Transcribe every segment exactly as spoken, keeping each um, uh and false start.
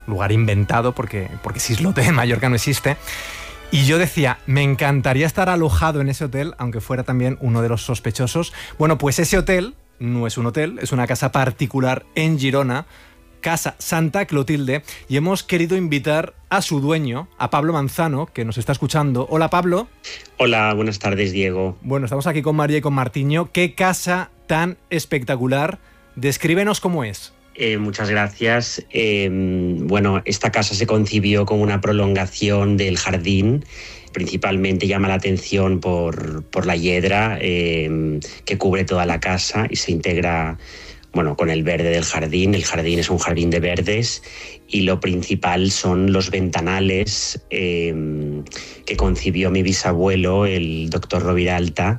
lugar inventado porque, porque ese islote en Mallorca no existe. Y yo decía, me encantaría estar alojado en ese hotel, aunque fuera también uno de los sospechosos. Bueno, pues ese hotel no es un hotel, es una casa particular en Girona, Casa Santa Clotilde, y hemos querido invitar a su dueño, a Pablo Manzano, que nos está escuchando. Hola, Pablo. Hola, buenas tardes, Diego. Bueno, estamos aquí con María y con Martiño. ¡Qué casa tan espectacular! Descríbenos cómo es. Eh, muchas gracias. Eh, bueno, esta casa se concibió como una prolongación del jardín. Principalmente llama la atención por, por la hiedra eh, que cubre toda la casa y se integra, bueno, con el verde del jardín. El jardín es un jardín de verdes y lo principal son los ventanales eh, que concibió mi bisabuelo, el doctor Roviralta,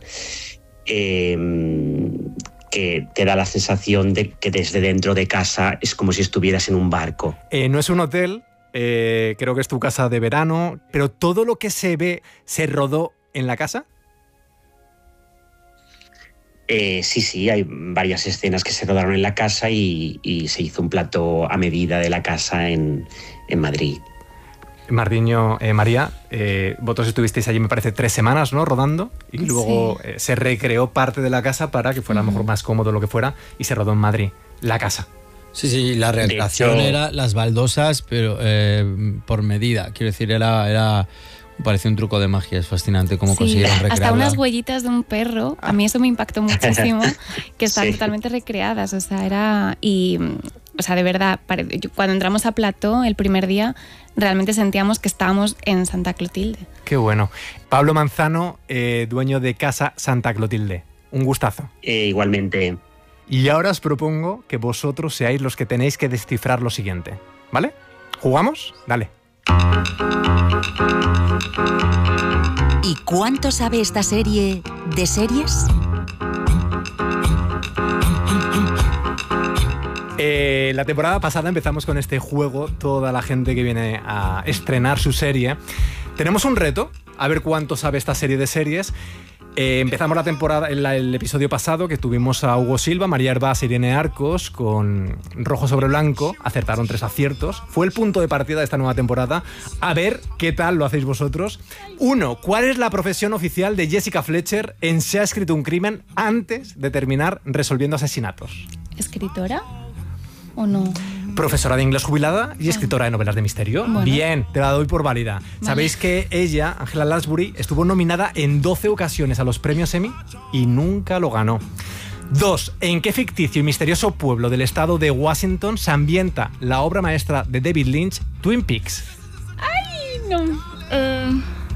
eh, que te da la sensación de que desde dentro de casa es como si estuvieras en un barco. Eh, no es un hotel, eh, creo que es tu casa de verano, pero todo lo que se ve, ¿se rodó en la casa? Eh, sí, sí, hay varias escenas que se rodaron en la casa y, y se hizo un plató a medida de la casa en, en Madrid. Martiño, eh, María, eh, vosotros estuvisteis allí, me parece, tres semanas, ¿no?, rodando, y luego sí. eh, se recreó parte de la casa para que fuera a lo mejor más cómodo lo que fuera, y se rodó en Madrid, la casa. Sí, sí, la recreación hecho, era las baldosas, pero eh, por medida. Quiero decir, era, era parece un truco de magia, es fascinante cómo sí, consiguieron recrearla. Hasta unas huellitas de un perro, a mí eso me impactó muchísimo, que están sí. totalmente recreadas, o sea, era... y o sea, de verdad, cuando entramos a plató el primer día, realmente sentíamos que estábamos en Santa Clotilde. Qué bueno. Pablo Manzano, eh, dueño de Casa Santa Clotilde. Un gustazo. Eh, igualmente. Y ahora os propongo que vosotros seáis los que tenéis que descifrar lo siguiente, ¿vale? ¿Jugamos? Dale. ¿Y cuánto sabe esta serie de series? Eh, la temporada pasada empezamos con este juego, toda la gente que viene a estrenar su serie. Tenemos un reto, a ver cuánto sabe esta serie de series. Eh, empezamos la temporada, en la, el episodio pasado, que tuvimos a Hugo Silva, María Hervás e Irene Arcos con Rojo sobre Blanco. Acertaron tres aciertos. Fue el punto de partida de esta nueva temporada. A ver qué tal lo hacéis vosotros. Uno, ¿cuál es la profesión oficial de Jessica Fletcher en Se ha escrito un crimen antes de terminar resolviendo asesinatos? ¿Escritora? ¿O no? Profesora de inglés jubilada y escritora de novelas de misterio. Bueno. Bien, te la doy por válida. Vale. ¿Sabéis que ella, Angela Lansbury, estuvo nominada en doce ocasiones a los premios Emmy y nunca lo ganó? Dos, ¿en qué ficticio y misterioso pueblo del estado de Washington se ambienta la obra maestra de David Lynch, Twin Peaks? ¡Ay, no! Uh...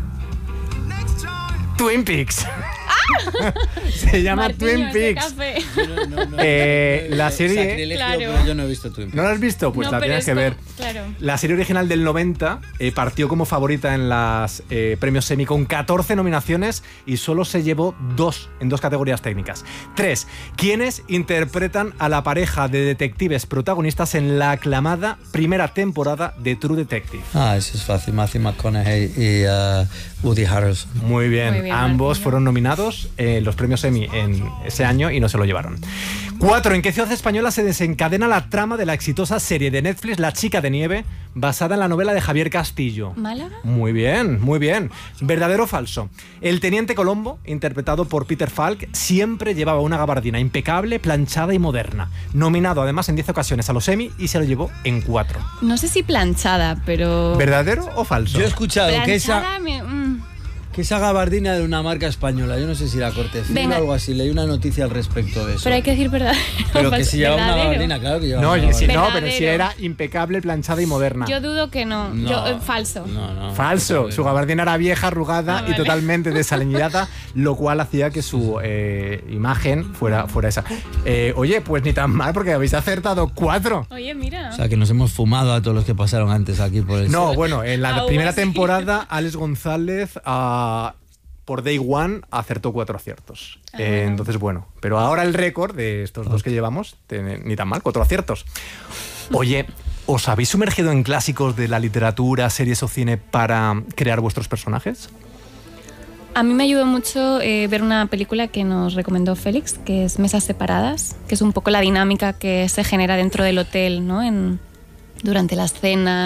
Twin Peaks. Se llama Martiño, Twin Peaks. No, no, no, eh, la serie... Claro. Yo no he visto Twin Peaks. ¿No la has visto? Pues no, la tienes que como, ver. Claro. La serie original del noventa eh, partió como favorita en los eh, premios Emmy con catorce nominaciones y solo se llevó dos en dos categorías técnicas. Tres, ¿quiénes interpretan a la pareja de detectives protagonistas en la aclamada primera temporada de True Detective? Ah, eso es fácil. Matthew McConaughey y uh, Woody Harrelson. Muy bien. Muy bien, ambos Martiño. fueron nominados en los premios Emmy en ese año y no se lo llevaron. Cuatro, ¿en qué ciudad española se desencadena la trama de la exitosa serie de Netflix La Chica de Nieve, basada en la novela de Javier Castillo? ¿Málaga? Muy bien, muy bien. ¿Verdadero o falso? El teniente Colombo, interpretado por Peter Falk, siempre llevaba una gabardina impecable, planchada y moderna. Nominado además en diez ocasiones a los Emmy y se lo llevó en cuatro. No sé si planchada, pero... ¿Verdadero o falso? Yo he escuchado planchada que esa... me... mm. Que esa gabardina de una marca española, yo no sé si era Cortefín o algo así, leí una noticia al respecto de eso. Pero hay que decir verdad. Pero que si llevaba una gabardina, claro que llevaba no, una si, gabardina. no, pero si era impecable, planchada y moderna. Yo dudo que no. No. Yo, eh, falso. No, no. Falso. Su gabardina era vieja, arrugada Ah, vale. y totalmente desaliñada, lo cual hacía que su eh, imagen fuera, fuera esa. Eh, oye, pues ni tan mal porque habéis acertado cuatro. Oye, mira. O sea, que nos hemos fumado a todos los que pasaron antes aquí por el... No, bueno, en la Aún primera así. temporada, Alex González... Uh, por Day One acertó cuatro aciertos. Ah. Eh, entonces, bueno. Pero ahora el récord de estos dos que llevamos, te- ni tan mal, cuatro aciertos. Oye, ¿os habéis sumergido en clásicos de la literatura, series o cine para crear vuestros personajes? A mí me ayudó mucho eh, ver una película que nos recomendó Félix, que es Mesas Separadas, que es un poco la dinámica que se genera dentro del hotel, ¿no? En, durante las cenas.